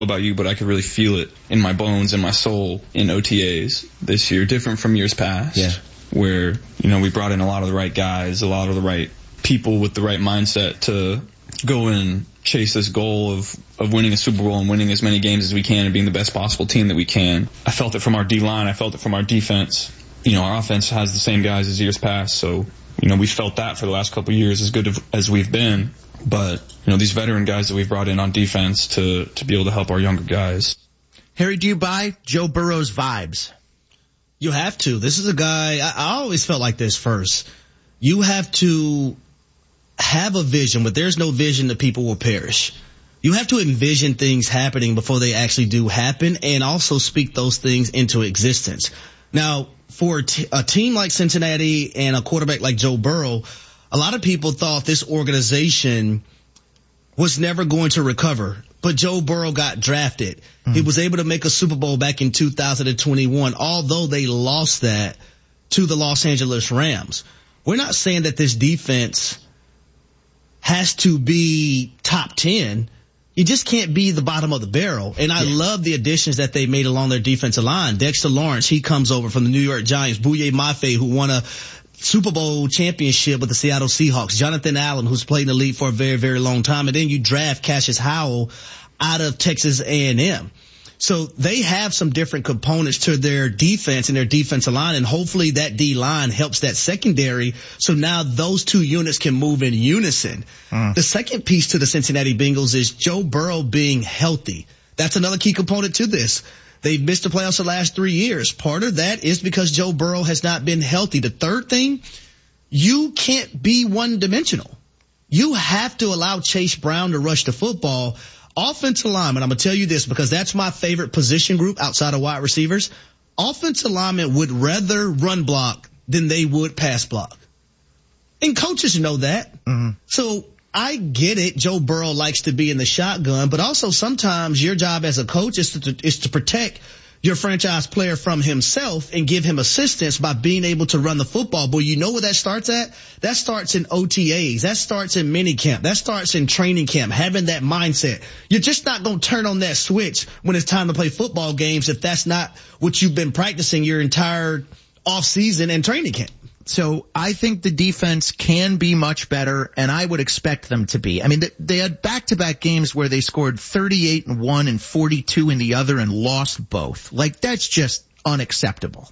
about you, but I could really feel it in my bones and my soul in OTAs this year, different from years past. Yeah. Where, we brought in a lot of the right guys, a lot of the right people with the right mindset to go and chase this goal of winning a Super Bowl and winning as many games as we can and being the best possible team that we can. I felt it from our D-line. I felt it from our defense. Our offense has the same guys as years past, so, we felt that for the last couple of years, as good as we've been. But, these veteran guys that we've brought in on defense to be able to help our younger guys. Harry, do you buy Joe Burrow's vibes? You have to. This is a guy, I always felt like this first. You have to have a vision, but there's no vision that people will perish. You have to envision things happening before they actually do happen, and also speak those things into existence. Now, for a team like Cincinnati and a quarterback like Joe Burrow, a lot of people thought this organization was never going to recover. But Joe Burrow got drafted. Mm-hmm. He was able to make a Super Bowl back in 2021, although they lost that to the Los Angeles Rams. We're not saying that this defense has to be top 10. You just can't be the bottom of the barrel. And I love the additions that they made along their defensive line. Dexter Lawrence, he comes over from the New York Giants. Bouye Mafe, who won a Super Bowl championship with the Seattle Seahawks. Jonathan Allen, who's played in the league for a very, very long time. And then you draft Cassius Howell out of Texas A&M. So they have some different components to their defense and their defensive line, and hopefully that D-line helps that secondary, so now those two units can move in unison. The second piece to the Cincinnati Bengals is Joe Burrow being healthy. That's another key component to this. They've missed the playoffs the last 3 years. Part of that is because Joe Burrow has not been healthy. The third thing, you can't be one-dimensional. You have to allow Chase Brown to rush the football. Offensive linemen, I'm going to tell you this because that's my favorite position group outside of wide receivers. Offensive linemen would rather run block than they would pass block. And coaches know that. Mm-hmm. So I get it. Joe Burrow likes to be in the shotgun, but also sometimes your job as a coach is to protect your franchise player from himself and give him assistance by being able to run the football. But you know where that starts at? That starts in OTAs. That starts in minicamp. That starts in training camp, having that mindset. You're just not going to turn on that switch when it's time to play football games if that's not what you've been practicing your entire off season and training camp. So I think the defense can be much better, and I would expect them to be. I mean, they had back-to-back games where they scored 38 in one and 42 in the other and lost both. Like, that's just unacceptable.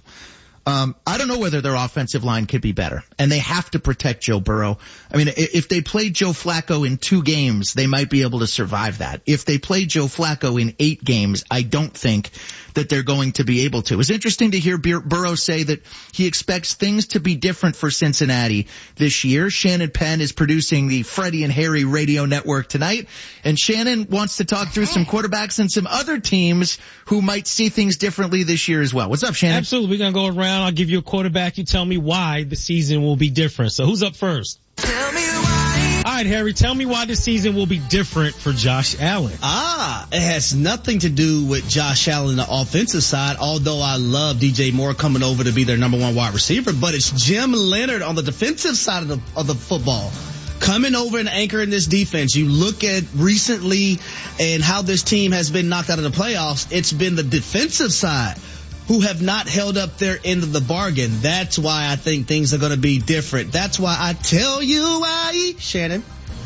I don't know whether their offensive line could be better, and they have to protect Joe Burrow. I mean, if they played Joe Flacco in 2 games, they might be able to survive that. If they played Joe Flacco in 8 games, I don't think that they're going to be able to. It was interesting to hear Burrow say that he expects things to be different for Cincinnati this year. Shannon Penn is producing the Freddie and Harry radio network tonight, and Shannon wants to talk through some quarterbacks and some other teams who might see things differently this year as well. What's up, Shannon? Absolutely. We're going to go around. I'll give you a quarterback. You tell me why the season will be different. So who's up first? Tell me why. All right, Harry, tell me why the season will be different for Josh Allen. It has nothing to do with Josh Allen on the offensive side, although I love DJ Moore coming over to be their number 1 wide receiver, but it's Jim Leonard on the defensive side of the football. Coming over and anchoring this defense. You look at recently and how this team has been knocked out of the playoffs. It's been the defensive side who have not held up their end of the bargain. That's why I think things are going to be different. That's why I tell you why, Shannon.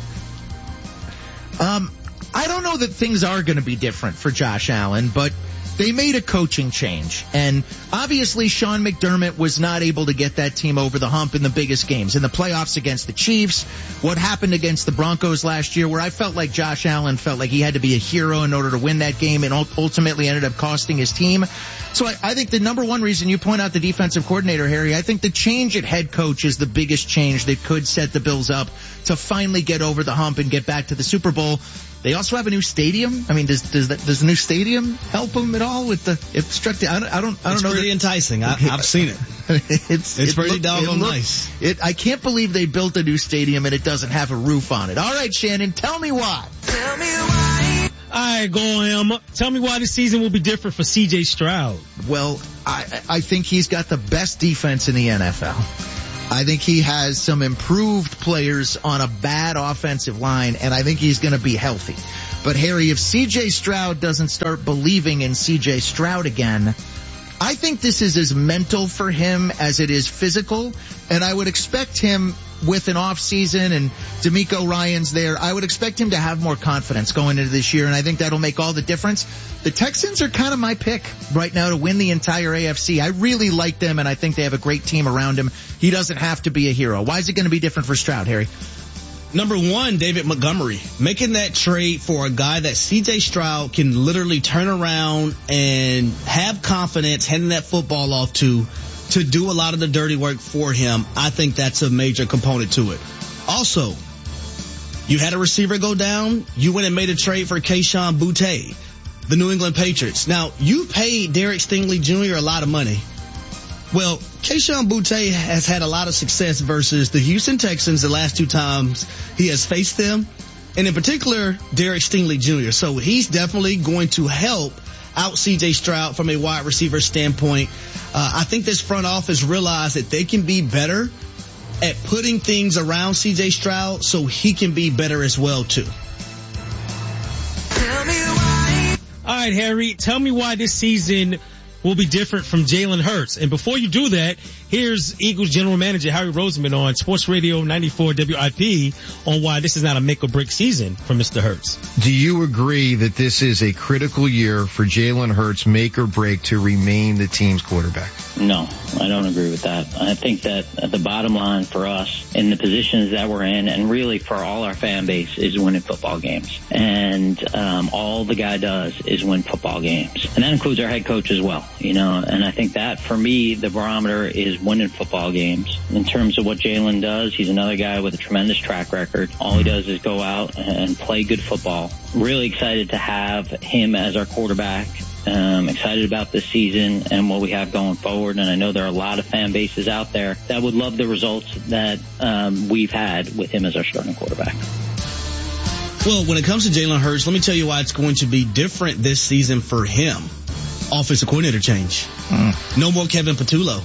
I don't know that things are going to be different for Josh Allen, but they made a coaching change. And obviously Sean McDermott was not able to get that team over the hump in the biggest games. In the playoffs against the Chiefs, what happened against the Broncos last year, where I felt like Josh Allen felt like he had to be a hero in order to win that game and ultimately ended up costing his team. So I think the number one reason you point out the defensive coordinator, Harry, I think the change at head coach is the biggest change that could set the Bills up to finally get over the hump and get back to the Super Bowl. They also have a new stadium. I mean, does the new stadium help them at all with the obstructing? I don't know. It's pretty enticing. I've seen it. It's pretty doggone nice. I can't believe they built a new stadium and it doesn't have a roof on it. All right, Shannon, tell me why. Tell me why. All right, go on him. Tell me why the season will be different for C.J. Stroud. Well, I think he's got the best defense in the NFL. I think he has some improved players on a bad offensive line, and I think he's going to be healthy. But Harry, if C.J. Stroud doesn't start believing in C.J. Stroud again, I think this is as mental for him as it is physical, and I would expect him with an off season and D'Amico Ryans there, I would expect him to have more confidence going into this year, and I think that'll make all the difference. The Texans are kind of my pick right now to win the entire AFC. I really like them, and I think they have a great team around him. He doesn't have to be a hero. Why is it going to be different for Stroud, Harry? Number one, David Montgomery, making that trade for a guy that C.J. Stroud can literally turn around and have confidence handing that football off to do a lot of the dirty work for him. I think that's a major component to it. Also, you had a receiver go down. You went and made a trade for Kayshon Boutte, the New England Patriots. Now, you paid Derek Stingley Jr. a lot of money. Well, Kayshon Boutte has had a lot of success versus the Houston Texans the last two times he has faced them, and in particular, Derek Stingley Jr. So he's definitely going to help out C.J. Stroud from a wide receiver standpoint. I think this front office realized that they can be better at putting things around C.J. Stroud so he can be better as well, too. Tell me why. All right, Harry, tell me why this season will be different from Jalen Hurts. And before you do that, here's Eagles General Manager Harry Roseman on Sports Radio 94 WIP on why this is not a make or break season for Mr. Hurts. Do you agree that this is a critical year for Jalen Hurts, make or break, to remain the team's quarterback? No, I don't agree with that. I think that the bottom line for us in the positions that we're in, and really for all our fan base, is winning football games. And all the guy does is win football games. And that includes our head coach as well, you know. And I think that, for me, the barometer is winning football games. In terms of what Jalen does, he's another guy with a tremendous track record. All he does is go out and play good football. Really excited to have him as our quarterback. Excited about this season and what we have going forward. And I know there are a lot of fan bases out there that would love the results that we've had with him as our starting quarterback. Well, when it comes to Jalen Hurts, let me tell you why it's going to be different this season for him. Offensive coordinator change. No more Kevin Patullo.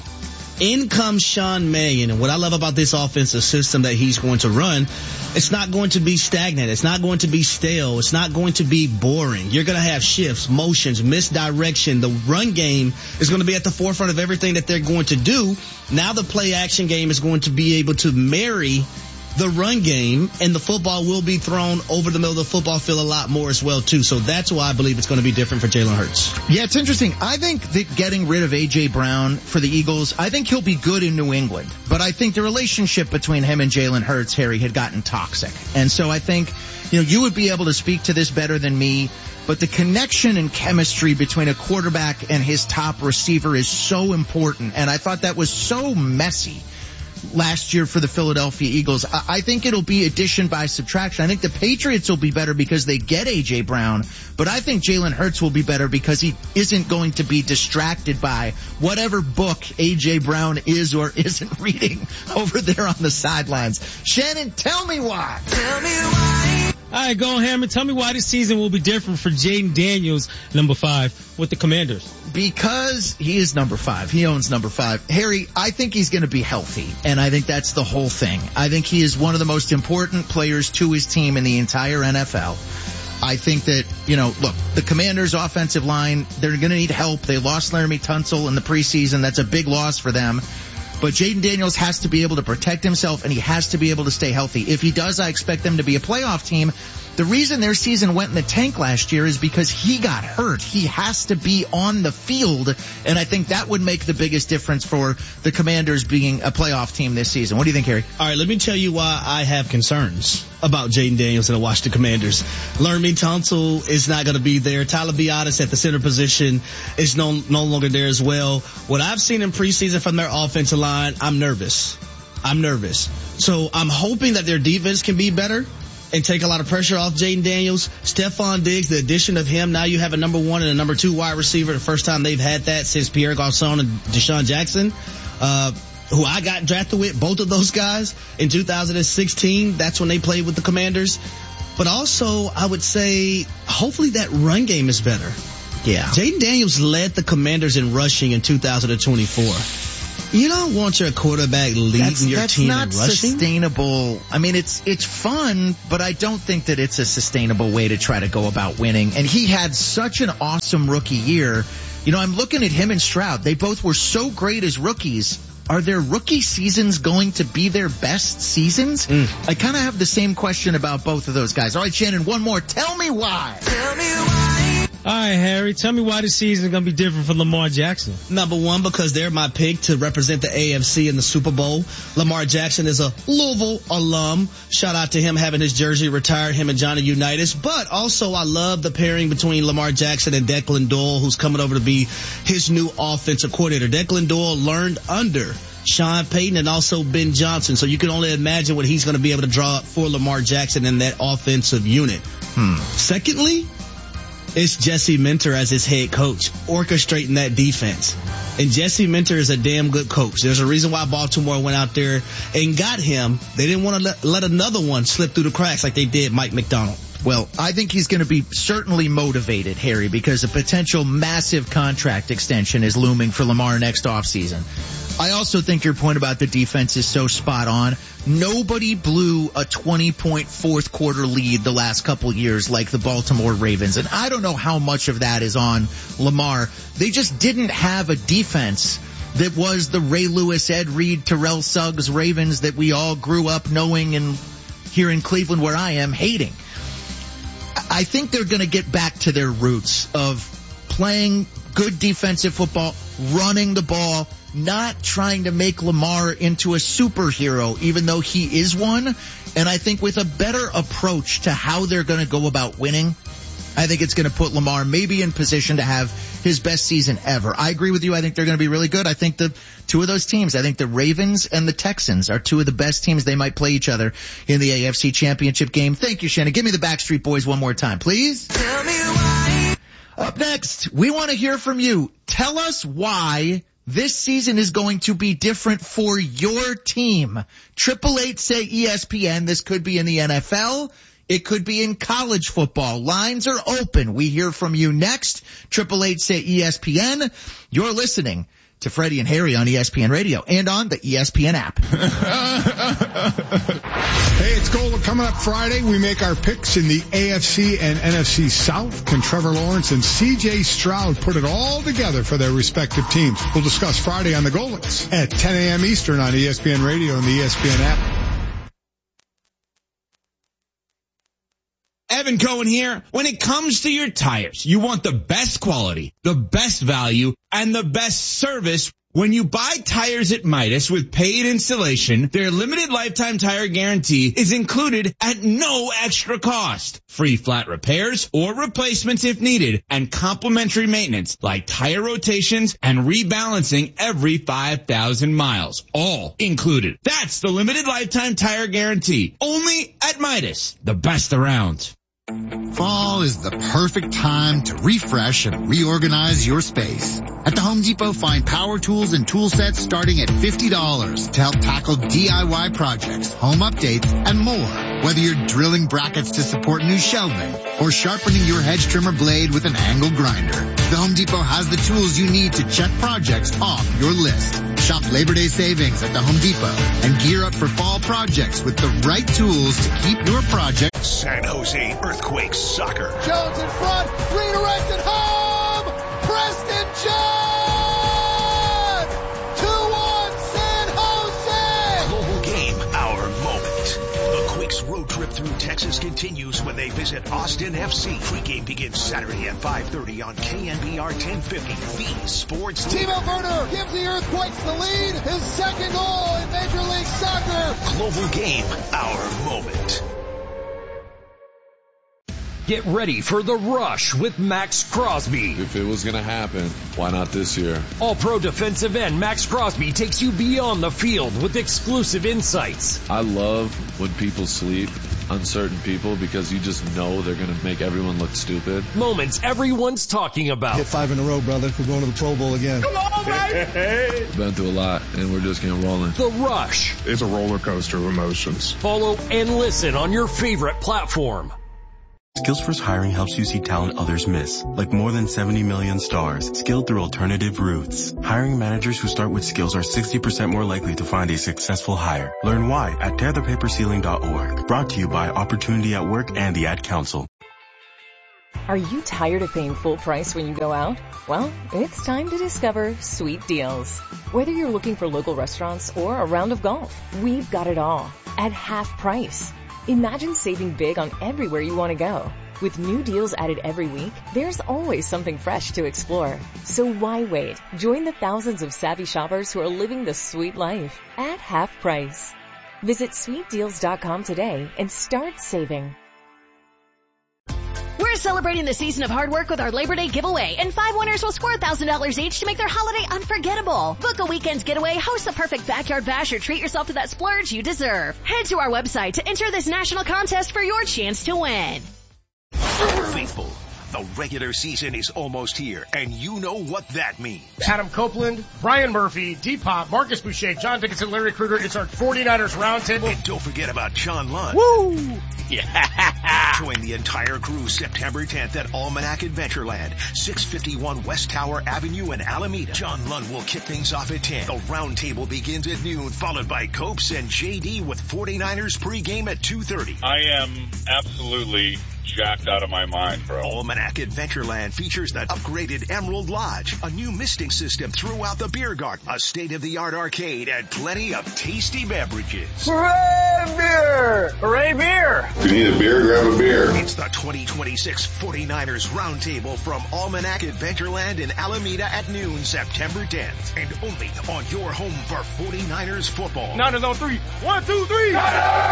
In comes Sean Mannion, and what I love about this offensive system that he's going to run, it's not going to be stagnant. It's not going to be stale. It's not going to be boring. You're going to have shifts, motions, misdirection. The run game is going to be at the forefront of everything that they're going to do. Now the play action game is going to be able to marry the run game, and the football will be thrown over the middle of the football field a lot more as well, too. So that's why I believe it's going to be different for Jalen Hurts. Yeah, it's interesting. I think that getting rid of A.J. Brown for the Eagles, I think he'll be good in New England. But I think the relationship between him and Jalen Hurts, Harry, had gotten toxic. And so I think, you would be able to speak to this better than me. But the connection and chemistry between a quarterback and his top receiver is so important. And I thought that was so messy last year for the Philadelphia Eagles. I think it'll be addition by subtraction. I think the Patriots will be better because they get A.J. Brown, but I think Jalen Hurts will be better because he isn't going to be distracted by whatever book A.J. Brown is or isn't reading over there on the sidelines. Shannon, tell me why. Tell me why. All right, go on, Hammer. Tell me why this season will be different for Jaden Daniels, number 5, with the Commanders. Because he is number 5. He owns number 5. Harry, I think he's going to be healthy, and I think that's the whole thing. I think he is one of the most important players to his team in the entire NFL. I think that, look, the Commanders' offensive line, they're going to need help. They lost Laramie Tunsil in the preseason. That's a big loss for them. But Jaden Daniels has to be able to protect himself, and he has to be able to stay healthy. If he does, I expect them to be a playoff team. The reason their season went in the tank last year is because he got hurt. He has to be on the field, and I think that would make the biggest difference for the Commanders being a playoff team this season. What do you think, Harry? All right, let me tell you why I have concerns about Jaden Daniels and the Washington Commanders. Laramie Tunsil is not going to be there. Tyler Biadasz at the center position is no longer there as well. What I've seen in preseason from their offensive line, I'm nervous. So I'm hoping that their defense can be better and take a lot of pressure off Jaden Daniels. Stephon Diggs, the addition of him, now you have a number 1 and a number 2 wide receiver, the first time they've had that since Pierre Garçon and Deshaun Jackson, who I got drafted with, both of those guys in 2016. That's when they played with the Commanders. But also, I would say, hopefully that run game is better. Yeah. Jaden Daniels led the Commanders in rushing in 2024. You don't want your quarterback leading your team in rushing. That's not sustainable. I mean, it's fun, but I don't think that it's a sustainable way to try to go about winning. And he had such an awesome rookie year. You know, I'm looking at him and Stroud. They both were so great as rookies. Are their rookie seasons going to be their best seasons? I kind of have the same question about both of those guys. All right, Shannon, one more. Tell me why. Tell me why. All right, Harry, tell me why this season is going to be different for Lamar Jackson. Number one, because they're my pick to represent the AFC in the Super Bowl. Lamar Jackson is a Louisville alum. Shout out to him having his jersey retired, him and Johnny Unitas. But also, I love the pairing between Lamar Jackson and Declan Doyle, who's coming over to be his new offensive coordinator. Declan Doyle learned under Sean Payton and also Ben Johnson. So you can only imagine what he's going to be able to draw up for Lamar Jackson in that offensive unit. Secondly, it's Jesse Minter as his head coach, orchestrating that defense. And Jesse Minter is a damn good coach. There's a reason why Baltimore went out there and got him. They didn't want to let another one slip through the cracks like they did Mike McDonald. Well, I think he's going to be certainly motivated, Harry, because a potential massive contract extension is looming for Lamar next offseason. I also think your point about the defense is so spot on. Nobody blew a 20-point fourth quarter lead the last couple years like the Baltimore Ravens. And I don't know how much of that is on Lamar. They just didn't have a defense that was the Ray Lewis, Ed Reed, Terrell Suggs Ravens that we all grew up knowing and here in Cleveland where I am hating. I think they're going to get back to their roots of playing good defensive football, running the ball, not trying to make Lamar into a superhero, even though he is one. And I think with a better approach to how they're going to go about winning, I think it's going to put Lamar maybe in position to have his best season ever. I agree with you. I think they're going to be really good. I think the two of those teams, I think the Ravens and the Texans are two of the best teams. They might play each other in the AFC Championship game. Thank you, Shannon. Give me the Backstreet Boys one more time, please. Tell me why. Up next, we want to hear from you. Tell us why this season is going to be different for your team. 888-SAY-ESPN. This could be in the NFL. It could be in college football. Lines are open. We hear from you next. 888-SAY-ESPN. You're listening to Freddie and Harry on ESPN Radio and on the ESPN app. Hey, it's Gold coming up Friday. We make our picks in the AFC and NFC South. Can Trevor Lawrence and C.J. Stroud put it all together for their respective teams? We'll discuss Friday on the Goldens at 10 a.m. Eastern on ESPN Radio and the ESPN app. Evan Cohen here. When it comes to your tires, you want the best quality, the best value, and the best service. When you buy tires at Midas with paid installation, their limited lifetime tire guarantee is included at no extra cost. Free flat repairs or replacements if needed, and complimentary maintenance like tire rotations and rebalancing every 5,000 miles. All included. That's the limited lifetime tire guarantee. Only at Midas, the best around. Fall is the perfect time to refresh and reorganize your space. At the Home Depot, find power tools and tool sets starting at $50 to help tackle DIY projects, home updates, and more. Whether you're drilling brackets to support new shelving or sharpening your hedge trimmer blade with an angle grinder, the Home Depot has the tools you need to check projects off your list. Shop Labor Day savings at the Home Depot and gear up for fall projects with the right tools to keep your project. San Jose Earthquakes soccer. Jones in front, redirected home, Preston John! 2-1 San Jose! Global game, our moment. The Quakes road trip through Texas continues when they visit Austin FC. Pre-game begins Saturday at 5:30 on KNBR 1050. The Sports Timo Werner gives the Earthquakes the lead, his second goal in Major League Soccer. Global game, our moment. Get ready for the rush with Max Crosby. If it was going to happen, why not this year? All-pro defensive end Max Crosby takes you beyond the field with exclusive insights. I love when people sleep, uncertain people, because you just know they're going to make everyone look stupid. Moments everyone's talking about. Hit 5 in a row, brother. We're going to the Pro Bowl again. Come on, baby! Been through a lot, and we're just getting rolling. The Rush. It's a roller coaster of emotions. Follow and listen on your favorite platform. Skills First Hiring helps you see talent others miss, like more than 70 million stars, skilled through alternative routes. Hiring managers who start with skills are 60% more likely to find a successful hire. Learn why at tearthepaperceiling.org. Brought to you by Opportunity at Work and the Ad Council. Are you tired of paying full price when you go out? Well, it's time to discover Sweet Deals. Whether you're looking for local restaurants or a round of golf, we've got it all at half price. Imagine saving big on everywhere you want to go. With new deals added every week, there's always something fresh to explore. So why wait? Join the thousands of savvy shoppers who are living the sweet life at half price. Visit sweetdeals.com today and start saving. We're celebrating the season of hard work with our Labor Day giveaway, and 5 winners will score $1,000 each to make their holiday unforgettable. Book a weekend's getaway, host the perfect backyard bash, or treat yourself to that splurge you deserve. Head to our website to enter this national contest for your chance to win. Faithful, the regular season is almost here, and you know what that means. Adam Copeland, Brian Murphy, D-Pop, Marcus Boucher, John Dickinson, Larry Krueger. It's our 49ers Roundtable. And don't forget about John Lund. Woo! Yeah! Join the entire crew September 10th at Almanac Adventureland, 651 West Tower Avenue in Alameda. John Lund will kick things off at 10. The Roundtable begins at noon, followed by Copes and JD with 49ers pregame at 2:30. I am absolutely jacked out of my mind, bro. Almanac Adventureland features the upgraded Emerald Lodge, a new misting system throughout the beer garden, a state-of-the-art arcade, and plenty of tasty beverages. Hooray beer! Hooray beer! If you need a beer, grab a beer. It's the 2026 49ers Roundtable from Almanac Adventureland in Alameda at noon, September 10th. And only on your home for 49ers football. Niners on 3. 1, 2, 3. We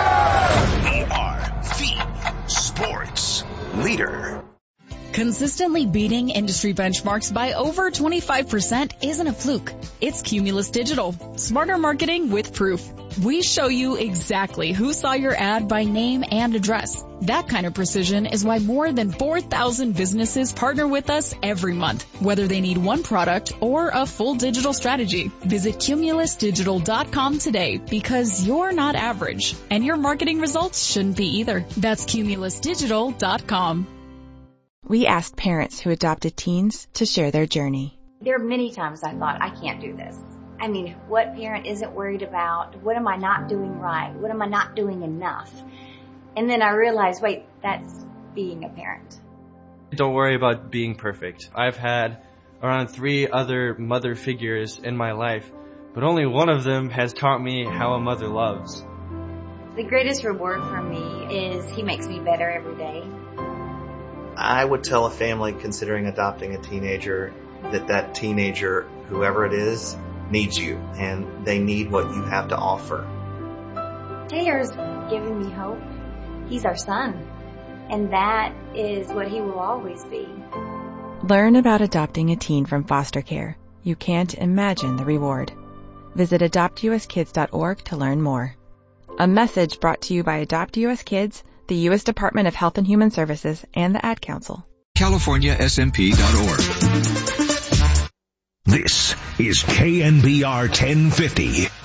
are the sports leader. Consistently beating industry benchmarks by over 25% isn't a fluke. It's Cumulus Digital. Smarter marketing with proof. We show you exactly who saw your ad by name and address. That kind of precision is why more than 4,000 businesses partner with us every month, whether they need one product or a full digital strategy. Visit cumulusdigital.com today, because you're not average, and your marketing results shouldn't be either. That's cumulusdigital.com. We asked parents who adopted teens to share their journey. There are many times I thought, I can't do this. I mean, what parent isn't worried about? What am I not doing right? What am I not doing enough? And then I realized, wait, that's being a parent. Don't worry about being perfect. I've had around 3 other mother figures in my life, but only one of them has taught me how a mother loves. The greatest reward for me is he makes me better every day. I would tell a family considering adopting a teenager that teenager, whoever it is, needs you, and they need what you have to offer. Taylor's giving me hope. He's our son, and that is what he will always be. Learn about adopting a teen from foster care. You can't imagine the reward. Visit adoptuskids.org to learn more. A message brought to you by Adopt US Kids, the U.S. Department of Health and Human Services, and the Ad Council. CaliforniaSMP.org. This is KNBR 1050.